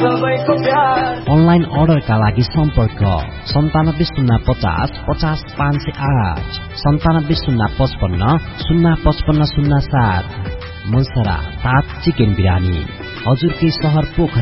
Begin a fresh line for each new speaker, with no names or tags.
सबैको प्यार।
अनलाइन अर्डरका लागि सम्पर्क 9705050508 970555 05507। मुलसरा 7 चिकन बिरानी हजुरकै शहर पोखरा।